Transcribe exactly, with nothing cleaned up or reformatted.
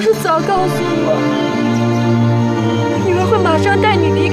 是早告诉我，女儿会马上带你离开。